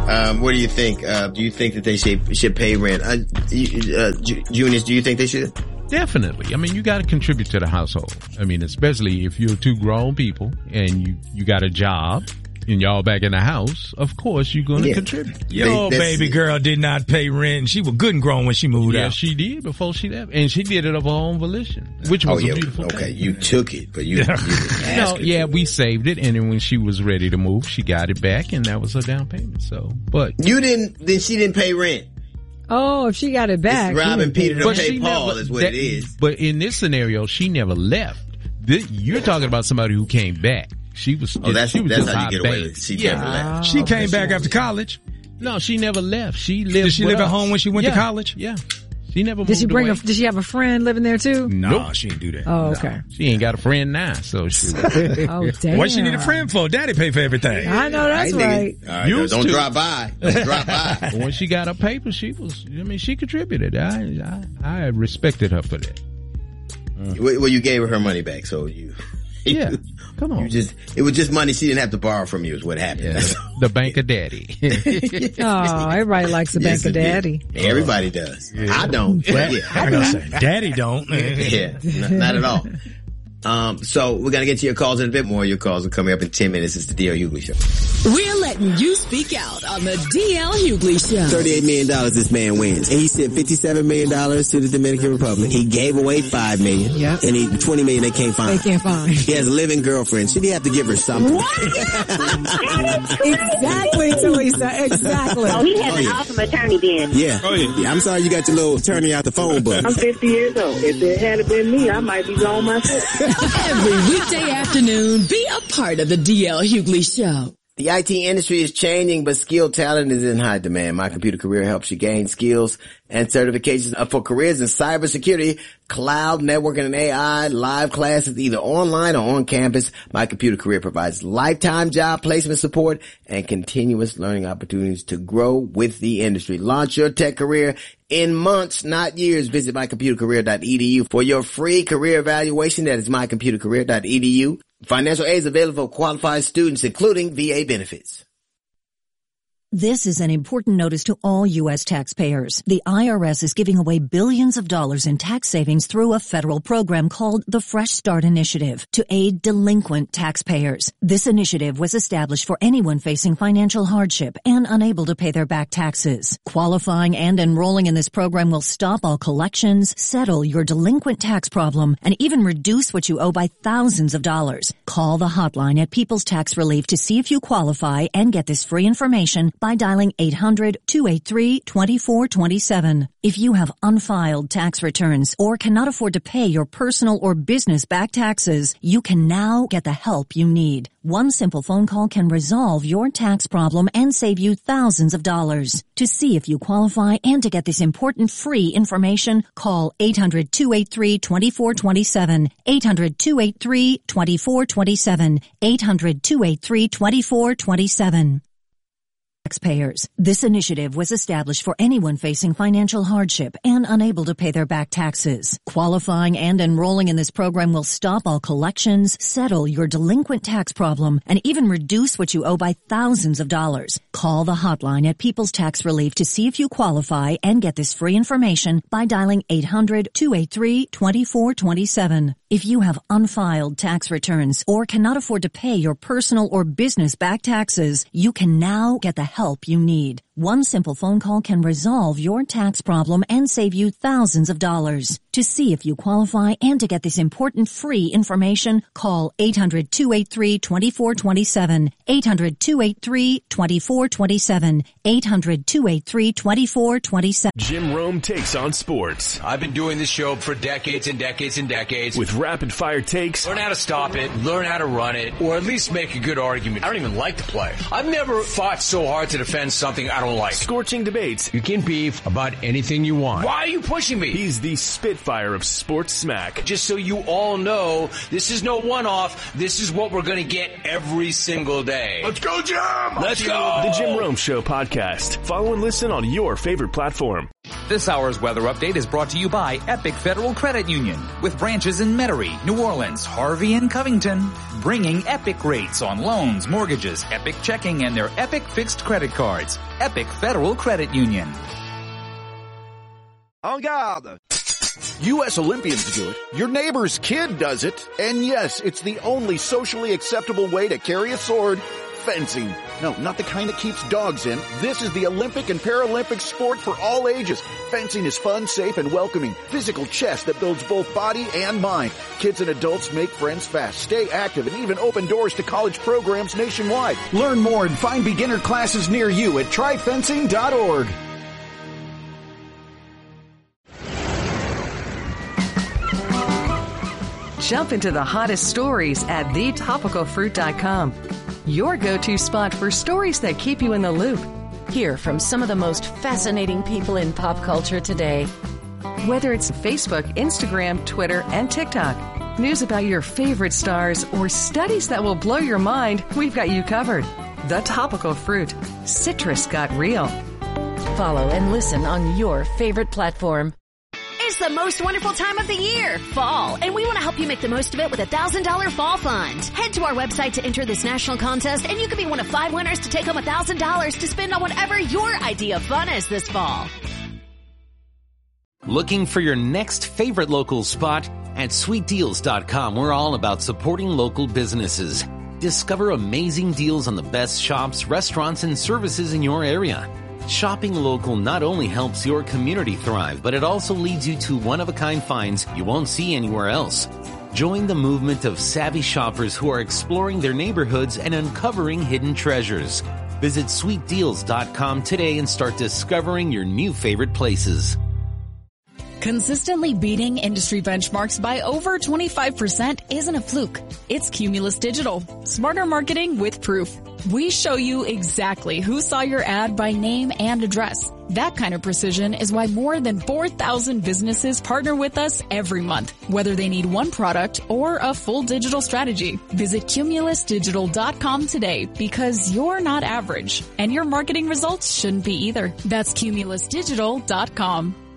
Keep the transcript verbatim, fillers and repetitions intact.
Um, what do you think? Uh, do you think that they should, should pay rent? Uh, uh, Junius, do you think they should? Definitely. I mean, you got to contribute to the household. I mean, especially if you're two grown people and you, you got a job and y'all back in the house, of course you're going to yeah. contribute. Yo, they, baby girl did not pay rent. She was good and grown when she moved yeah, out. She did before she left. And she did it of her own volition, which was oh, yeah, a beautiful okay. thing. Okay, you took it, but you, you didn't ask no, yeah, we saved it. And then when she was ready to move, she got it back and that was her down payment. So, but. You didn't, then she didn't pay rent. Oh, if she got it back. It's robbing Peter to but pay Paul never, is what that, it is. But in this scenario, she never left. This, you're talking about somebody who came back. She was just, oh, that's, she was that's just how you get away with it. She yeah. never left. She okay, came she back was. after college. No, she never left. She lived Did she with live us. at home when she went yeah. to college? Yeah. She never moved Did she bring away. a, did she have a friend living there too? No, nope. nah, she didn't do that. Oh, okay. No. She ain't got a friend now, so she oh, damn. What she need a friend for? Daddy pay for everything. I know that's right. All right no, don't to. drop by. Don't drop by. When she got her paper, she was, I mean, she contributed. I, I, I respected her for that. Uh. Well, you gave her her money back, so you. Yeah. Come on. You just, it was just money she didn't have to borrow from you is what happened. Yeah, the bank of daddy. Oh, everybody likes the yes, bank of daddy. Everybody does. Yeah. I don't. But yeah. I gonna say, daddy don't. yeah, not, not at all. Um, so we're going to get to your calls in a bit more. Your calls are coming up in ten minutes. It's the D L Hughley Show. We're letting you speak out on the D L Hughley Show. thirty-eight million dollars this man wins. And he sent fifty-seven million dollars to the Dominican Republic. He gave away five million dollars. Yep. And he, twenty million dollars they can't find. They can't find. He has a living girlfriend. Should he have to give her something? What? Exactly, Teresa. Exactly. Oh, he has oh, an yeah. awesome attorney then. Yeah. Oh, yeah. yeah. I'm sorry you got your little attorney out the phone book. I'm fifty years old. If it had been me, I might be gone myself. Every weekday afternoon, be a part of the D L Hughley Show. The I T industry is changing, but skilled talent is in high demand. My Computer Career helps you gain skills and certifications for careers in cybersecurity, cloud, networking, and A I, live classes either online or on campus. My Computer Career provides lifetime job placement support and continuous learning opportunities to grow with the industry. Launch your tech career in months, not years. Visit my computer career dot e d u for your free career evaluation. That is my computer career dot e d u. Financial aid is available for qualified students, including V A benefits. This is an important notice to all U S taxpayers. The I R S is giving away billions of dollars in tax savings through a federal program called the Fresh Start Initiative to aid delinquent taxpayers. This initiative was established for anyone facing financial hardship and unable to pay their back taxes. Qualifying and enrolling in this program will stop all collections, settle your delinquent tax problem, and even reduce what you owe by thousands of dollars. Call the hotline at People's Tax Relief to see if you qualify and get this free information by dialing eight hundred, two eight three, two four two seven. If you have unfiled tax returns or cannot afford to pay your personal or business back taxes, you can now get the help you need. One simple phone call can resolve your tax problem and save you thousands of dollars. To see if you qualify and to get this important free information, call eight hundred, two eight three, two four two seven, eight hundred, two eight three, two four two seven, eight hundred, two eight three, two four two seven. Taxpayers. This initiative was established for anyone facing financial hardship and unable to pay their back taxes. Qualifying and enrolling in this program will stop all collections, settle your delinquent tax problem, and even reduce what you owe by thousands of dollars. Call the hotline at People's Tax Relief to see if you qualify and get this free information by dialing eight hundred, two eight three, two four two seven. If you have unfiled tax returns or cannot afford to pay your personal or business back taxes, you can now get the help you need. One simple phone call can resolve your tax problem and save you thousands of dollars. To see if you qualify and to get this important free information, call eight hundred, two eight three, two four two seven, eight hundred, two eight three, two four two seven, eight hundred, two eight three, two four two seven. Jim Rome takes on sports. I've been doing this show for decades and decades and decades. With rapid fire takes. Learn how to stop it, learn how to run it, or at least make a good argument. I don't even like to play. I've never fought so hard to defend something I don't like. Scorching debates. You can beef about anything you want. Why are you pushing me? He's the Spitfire of sports smack. Just so you all know, this is no one-off. This is what we're going to get every single day. Let's go, Jim! Let's go! The Jim Rome Show podcast. Follow and listen on your favorite platform. This hour's weather update is brought to you by Epic Federal Credit Union, with branches in Metairie, New Orleans, Harvey, and Covington, bringing Epic rates on loans, mortgages, Epic checking, and their Epic fixed credit cards. Epic Federal Credit Union. En garde! U S Olympians do it. Your neighbor's kid does it. And yes, it's the only socially acceptable way to carry a sword. Fencing. No, not the kind that keeps dogs in. This is the Olympic and Paralympic sport for all ages. Fencing is fun, safe, and welcoming. Physical chess that builds both body and mind. Kids and adults make friends fast, stay active, and even open doors to college programs nationwide. Learn more and find beginner classes near you at try fencing dot org. Jump into the hottest stories at the topical fruit dot com. Your go-to spot for stories that keep you in the loop. Hear from some of the most fascinating people in pop culture today. Whether it's Facebook, Instagram, Twitter, and TikTok, news about your favorite stars, or studies that will blow your mind, we've got you covered. The Topical Fruit. Citrus got real. Follow and listen on your favorite platform. It's the most wonderful time of the year, fall, and we want to help you make the most of it with a one thousand dollars fall fund. Head to our website to enter this national contest, and you could be one of five winners to take home one thousand dollars to spend on whatever your idea of fun is this fall. Looking for your next favorite local spot? At sweet deals dot com, we're all about supporting local businesses. Discover amazing deals on the best shops, restaurants, and services in your area. Shopping local not only helps your community thrive, but it also leads you to one-of-a-kind finds you won't see anywhere else. Join the movement of savvy shoppers who are exploring their neighborhoods and uncovering hidden treasures. Visit sweet deals dot com today and start discovering your new favorite places. Consistently beating industry benchmarks by over twenty-five percent isn't a fluke. It's Cumulus Digital. Smarter marketing with proof. We show you exactly who saw your ad by name and address. That kind of precision is why more than four thousand businesses partner with us every month, whether they need one product or a full digital strategy. Visit Cumulus Digital dot com today, because you're not average, and your marketing results shouldn't be either. That's Cumulus Digital dot com.